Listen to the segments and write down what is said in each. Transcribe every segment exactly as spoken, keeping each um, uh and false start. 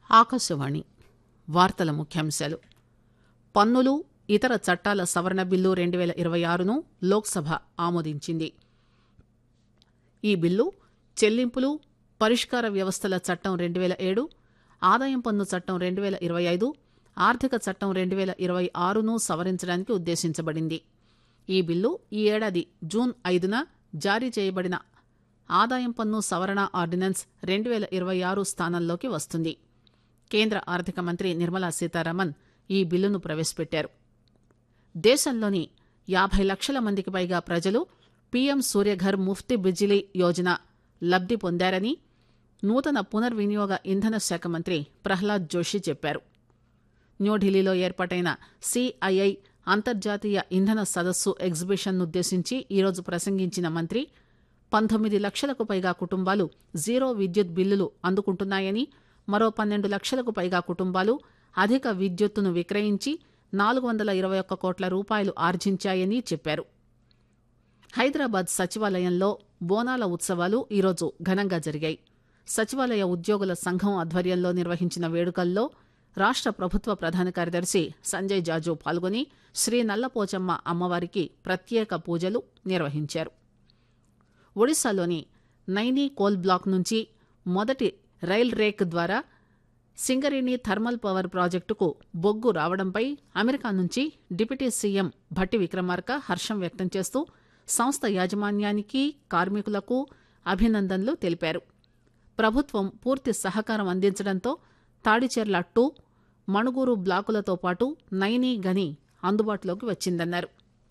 ఆకాశవాణి వార్తల ముఖ్యాంశాలు. పన్నులు ఇతర చట్టాల సవరణ బిల్లు రెండు పేల ఇరవై ఆరును లోక్సభ ఆమోదించింది. ఈ బిల్లు చెల్లింపులు పరిష్కార వ్యవస్థల చట్టం రెండు పేల ఏడు, ఆదాయం పన్ను చట్టం రెండు పేల ఇరవై ఐదు, ఆర్థిక చట్టం రెండు పేల ఇరవై ఆరును సవరించడానికి ఉద్దేశించబడింది. ఈ బిల్లు ఈ ఏడాది జూన్ ఐదున జారీ చేయబడిన ఆదాయం పన్ను సవరణ ఆర్డినెన్స్ రెండు పేల ఇరవై ఆరు స్థానంలోకి వస్తుంది. కేంద్ర ఆర్థిక మంత్రి నిర్మలా సీతారామన్ ఈ బిల్లును ప్రవేశపెట్టారు. దేశంలోని యాభై లక్షల మందికి పైగా ప్రజలు పీఎం సూర్యఘర్ ముఫ్తీ బిజిలీ యోజన లబ్ది పొందారని నూతన పునర్వినియోగ ఇంధన శాఖ మంత్రి ప్రహ్లాద్ జోషి చెప్పారు. న్యూఢిల్లీలో ఏర్పాటైన సిఐఐ అంతర్జాతీయ ఇంధన సదస్సు ఎగ్జిబిషన్నుద్దేశించి ఈరోజు ప్రసంగించిన మంత్రి పంతొమ్మిది లక్షలకు పైగా కుటుంబాలు జీరో విద్యుత్ బిల్లులు అందుకుంటున్నాయని, మరో పన్నెండు లక్షలకు పైగా కుటుంబాలు అధిక విద్యుత్తును విక్రయించి నాలుగు వందల ఇరవై ఒక్క కోట్ల రూపాయలు ఆర్జించాయని చెప్పారు. హైదరాబాద్ సచివాలయంలో బోనాల ఉత్సవాలు ఈరోజు ఘనంగా జరిగాయి. సచివాలయ ఉద్యోగుల సంఘం ఆధ్వర్యంలో నిర్వహించిన వేడుకల్లో రాష్ట ప్రభుత్వ ప్రధాన కార్యదర్శి సంజయ్ జాజు పాల్గొని శ్రీ నల్లపోచమ్మ అమ్మవారికి ప్రత్యేక పూజలు నిర్వహించారు. ఒడిశాలోని నైనీ కోల్ బ్లాక్ నుంచి మొదటి రైల్ రేక్ ద్వారా సింగరేణి థర్మల్ పవర్ ప్రాజెక్టుకు బొగ్గు రావడంపై అమెరికా నుంచి డిప్యూటీ సీఎం భట్టి విక్రమార్క హర్షం వ్యక్తం చేస్తూ సంస్థ యాజమాన్యానికి, కార్మికులకు అభినందనలు తెలిపారు. ప్రభుత్వం పూర్తి సహకారం అందించడంతో తాడిచెర్ల టూ, మణుగూరు బ్లాకులతో పాటు నైనీ గని అందుబాటులోకి వచ్చిందన్నారు.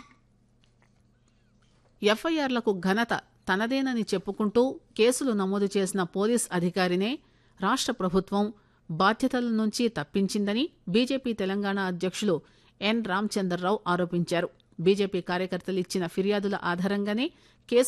ఎఫ్ఐఆర్లకు ఘనత తనదేనని చెప్పుకుంటూ కేసులు నమోదు చేసిన పోలీస్ అధికారినే రాష్ట ప్రభుత్వం బాధ్యతల నుంచి తప్పించిందని బీజేపీ తెలంగాణ అధ్యక్షులు ఎన్ రామచంద్రరావు ఆరోపించారు. బీజేపీ కార్యకర్తలు ఇచ్చిన ఫిర్యాదుల ఆధారంగానే కేసు